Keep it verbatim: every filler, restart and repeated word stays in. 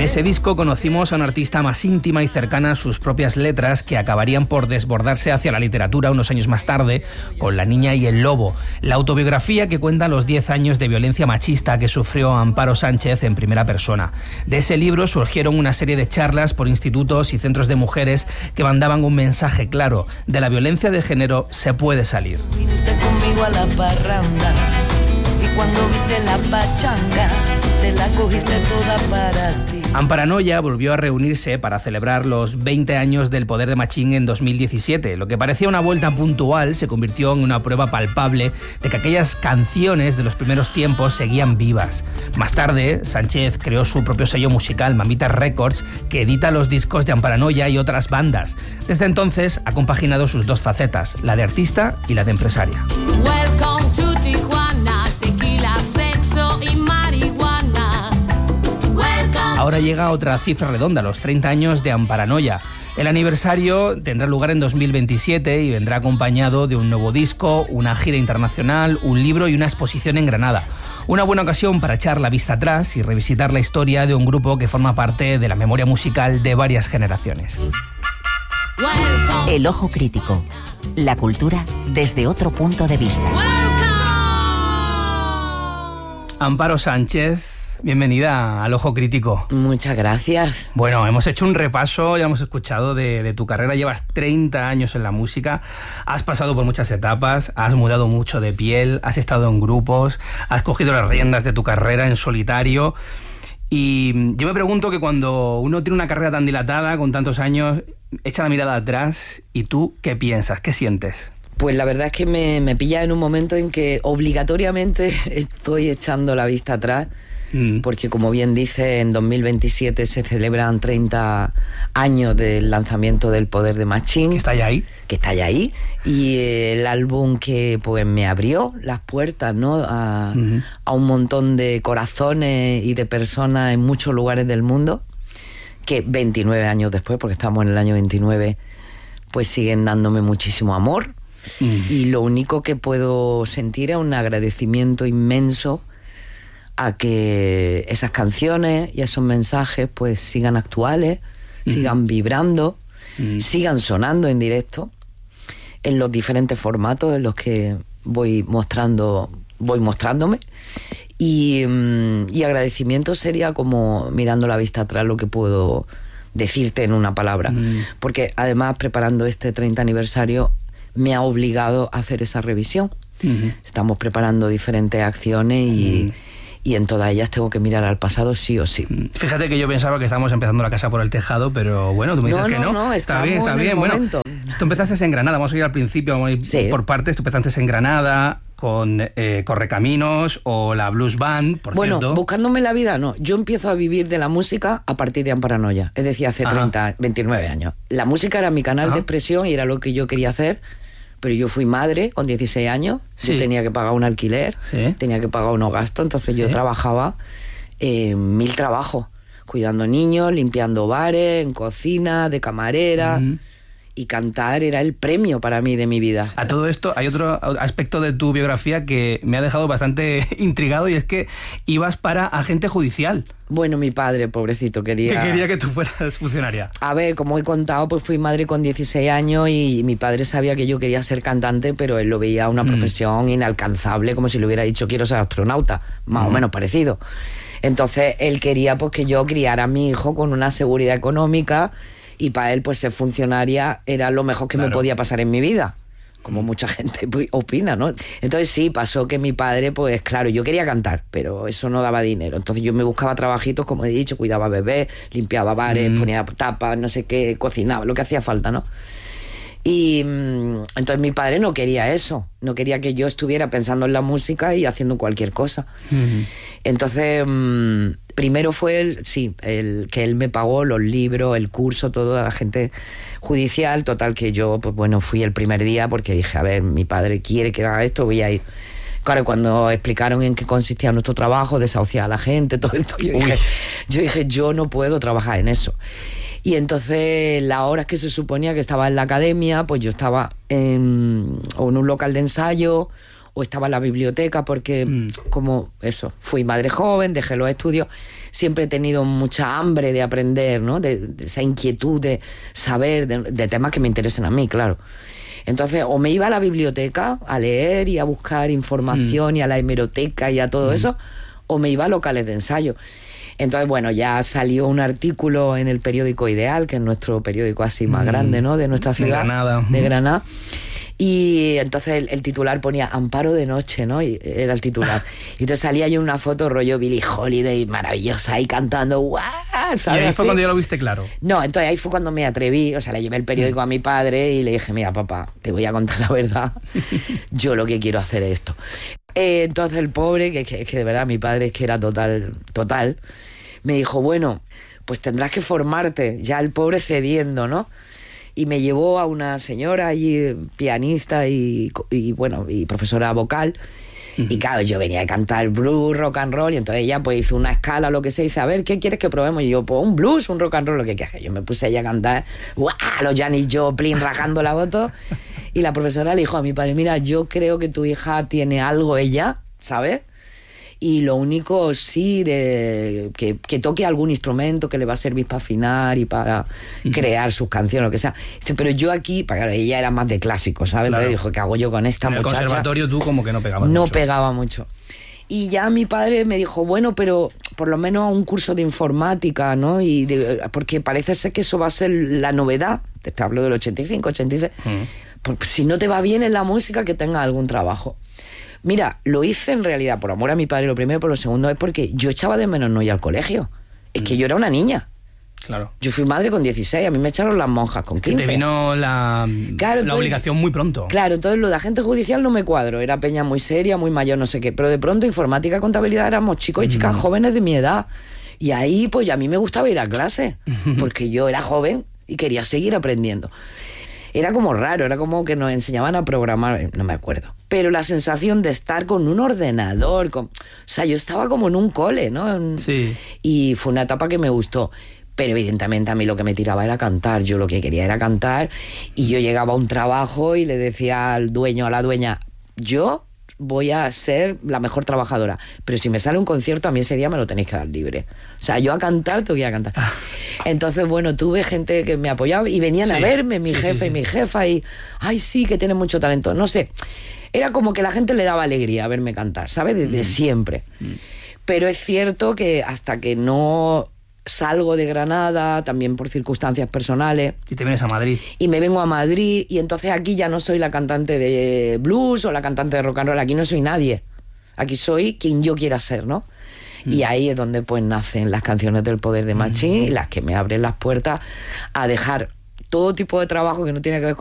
ese disco conocimos a una artista más íntima y cercana a sus propias letras, que acabarían por desbordarse hacia la literatura unos años más tarde con La niña y el lobo, la autobiografía que cuenta los diez años de violencia machista que sufrió Amparo Sánchez en primera persona. De ese libro surgieron una serie de charlas por institutos y centros de mujeres que mandaban un mensaje claro: de la violencia de género se puede salir. Viniste conmigo a la parranda y cuando viste la pachanga te la cogiste toda para ti. Amparanoia volvió a reunirse para celebrar los veinte años del Poder de Machín en dos mil diecisiete. Lo que parecía una vuelta puntual se convirtió en una prueba palpable de que aquellas canciones de los primeros tiempos seguían vivas. Más tarde, Sánchez creó su propio sello musical, Mamitas Records, que edita los discos de Amparanoia y otras bandas. Desde entonces ha compaginado sus dos facetas, la de artista y la de empresaria. Welcome to Tijuana, tequila, sexo y marihuana. Ahora llega otra cifra redonda, los treinta años de Amparanoia. El aniversario tendrá lugar en dos mil veintisiete y vendrá acompañado de un nuevo disco, una gira internacional, un libro y una exposición en Granada. Una buena ocasión para echar la vista atrás y revisitar la historia de un grupo que forma parte de la memoria musical de varias generaciones. El ojo crítico. La cultura desde otro punto de vista. Amparo Sánchez, bienvenida al Ojo Crítico. Muchas gracias. Bueno, hemos hecho un repaso, ya hemos escuchado de, de tu carrera. Llevas treinta años en la música, has pasado por muchas etapas, has mudado mucho de piel, has estado en grupos, has cogido las riendas de tu carrera en solitario. Y yo me pregunto que cuando uno tiene una carrera tan dilatada, con tantos años, echa la mirada atrás y tú, ¿qué piensas? ¿Qué sientes? Pues la verdad es que me, me pilla en un momento en que obligatoriamente estoy echando la vista atrás, mm. porque como bien dice, en dos mil veintisiete se celebran treinta años del lanzamiento del Poder de Machín. ¿Que está ya ahí? Que está ya ahí. Y el álbum que pues me abrió las puertas, ¿no? A, uh-huh. a un montón de corazones y de personas en muchos lugares del mundo, que veintinueve años después, porque estamos en el año veintinueve, pues siguen dándome muchísimo amor. Mm. Y lo único que puedo sentir es un agradecimiento inmenso a que esas canciones y esos mensajes pues sigan actuales, mm. sigan vibrando, mm. sigan sonando en directo en los diferentes formatos en los que voy mostrando, voy mostrándome. Y, y agradecimiento sería como, mirando la vista atrás, lo que puedo decirte en una palabra. Mm. Porque además, preparando este treinta aniversario, me ha obligado a hacer esa revisión. Uh-huh. Estamos preparando diferentes acciones y, uh-huh. y en todas ellas tengo que mirar al pasado sí o sí. Fíjate que yo pensaba que estábamos empezando la casa por el tejado, pero bueno, tú me dices no, que no. no, está bien, está bien. Bueno, tú empezaste en Granada, vamos a ir al principio, vamos a ir sí. por partes. Tú empezaste en Granada con eh, Correcaminos o la Blues Band, por bueno, cierto. Bueno, buscándome la vida, no. Yo empiezo a vivir de la música a partir de Amparanoia, es decir, hace Ajá. treinta, veintinueve años. La música era mi canal Ajá. de expresión y era lo que yo quería hacer. Pero yo fui madre con dieciséis años, sí. yo tenía que pagar un alquiler, sí. tenía que pagar unos gastos, entonces yo sí. trabajaba eh, mil trabajos, cuidando niños, limpiando bares, en cocina, de camarera, uh-huh. y cantar era el premio para mí de mi vida. A todo esto hay otro aspecto de tu biografía que me ha dejado bastante intrigado, y es que ibas para agente judicial. Bueno, mi padre, pobrecito, quería... Que quería que tú fueras funcionaria. A ver, como he contado, pues fui madre con dieciséis años y mi padre sabía que yo quería ser cantante, pero él lo veía una mm. profesión inalcanzable, como si le hubiera dicho quiero ser astronauta, más mm. o menos parecido. Entonces él quería pues que yo criara a mi hijo con una seguridad económica, y para él pues ser funcionaria era lo mejor que claro. me podía pasar en mi vida, como mucha gente opina, ¿no? Entonces sí, pasó que mi padre, pues claro, yo quería cantar, pero eso no daba dinero. Entonces yo me buscaba trabajitos, como he dicho, cuidaba bebés, limpiaba bares, mm. ponía tapas, no sé qué, cocinaba, lo que hacía falta, ¿no? Y entonces mi padre no quería eso, no quería que yo estuviera pensando en la música y haciendo cualquier cosa. Mm. Entonces, primero fue el, sí, el que él me pagó los libros, el curso, todo, la gente judicial, total que yo, pues bueno, fui el primer día porque dije, a ver, mi padre quiere que haga esto, voy a ir. Claro, cuando explicaron en qué consistía nuestro trabajo, desahuciar a la gente, todo esto, yo dije, yo dije, yo no puedo trabajar en eso. Y entonces, las horas que se suponía que estaba en la academia, pues yo estaba en, o en un local de ensayo, o estaba en la biblioteca, porque mm. como eso, fui madre joven, dejé los estudios. siempre he tenido mucha hambre de aprender, ¿no? De, de esa inquietud de saber de, de temas que me interesen a mí, claro. Entonces, o me iba a la biblioteca a leer y a buscar información mm. y a la hemeroteca y a todo mm. eso, o me iba a locales de ensayo. Entonces, bueno, ya salió un artículo en el periódico Ideal, que es nuestro periódico así más mm. grande, ¿no? De nuestra ciudad. De Granada. De Granada. Y entonces el, el titular ponía Amparo de noche, ¿no? Y era el titular. Y entonces salía yo en una foto rollo Billie Holiday, maravillosa, ahí cantando, ¡guau! ¿Sabes? Y ahí fue así. cuando ya lo viste claro. No, entonces ahí fue cuando me atreví, o sea, le llevé el periódico a mi padre y le dije, mira, papá, te voy a contar la verdad, yo lo que quiero hacer es esto. Eh, entonces el pobre, que, que, que de verdad mi padre es que era total, total, me dijo, bueno, pues tendrás que formarte, ya el pobre cediendo, ¿no? Y me llevó a una señora allí, pianista y, y bueno, y profesora vocal. Uh-huh. Y claro, yo venía a cantar blues, rock and roll, y entonces ella pues hizo una escala, lo que sea, y dice, a ver, ¿qué quieres que probemos? Y yo, pues un blues, un rock and roll, lo que quieras. Yo me puse ella a cantar, ¡guau! Los Janis Joplin rajando la voz. Y la profesora le dijo a mi padre, mira, yo creo que tu hija tiene algo ella, ¿sabes? Y lo único, sí, de que, que toque algún instrumento que le va a servir para afinar y para uh-huh. crear sus canciones, lo que sea. Dice, pero yo aquí, claro, ella era más de clásico, ¿sabes? Claro. Entonces dijo, ¿qué hago yo con esta en muchacha? En el conservatorio tú como que no pegabas no mucho. No pegaba mucho. Y ya mi padre me dijo, bueno, pero por lo menos un curso de informática, ¿no? Y de, porque parece ser que eso va a ser la novedad. Te hablo del ochenta y cinco, ochenta y seis. Uh-huh. Porque si no te va bien en la música, que tengas algún trabajo. Mira, lo hice en realidad por amor a mi padre, lo primero, pero lo segundo es porque yo echaba de menos no ir al colegio. Es mm. que yo era una niña. Claro. Yo fui madre con dieciséis, a mí me echaron las monjas con quince. Que te vino la, claro, la entonces, obligación muy pronto. Claro, entonces lo de agente judicial no me cuadro, era peña muy seria, muy mayor, no sé qué, pero de pronto informática, contabilidad, éramos chicos y chicas mm. jóvenes de mi edad. Y ahí, pues a mí me gustaba ir a clase, porque yo era joven y quería seguir aprendiendo. Era como raro, era como que nos enseñaban a programar, no me acuerdo. Pero la sensación de estar con un ordenador, con, o sea, yo estaba como en un cole, ¿no? Sí. Y fue una etapa que me gustó. Pero evidentemente a mí lo que me tiraba era cantar, yo lo que quería era cantar, y yo llegaba a un trabajo y le decía al dueño, a la dueña, yo voy a ser la mejor trabajadora, pero si me sale un concierto a mí ese día me lo tenéis que dar libre. O sea, yo a cantar tengo que ir a cantar. Entonces, bueno, tuve gente que me apoyaba y venían sí, a verme, mi sí, jefe sí, sí. y mi jefa, y ay, sí, que tiene mucho talento. No sé, era como que la gente le daba alegría a verme cantar, ¿sabes? Desde mm. siempre. Mm. Pero es cierto que hasta que no salgo de Granada, también por circunstancias personales. Y te vienes a Madrid. Y me vengo a Madrid, y entonces aquí ya no soy la cantante de blues o la cantante de rock and roll, aquí no soy nadie. Aquí soy quien yo quiera ser, ¿no? Mm. Y ahí es donde pues nacen las canciones del Poder de Machín, mm. las que me abren las puertas a dejar todo tipo de trabajo que no tiene que ver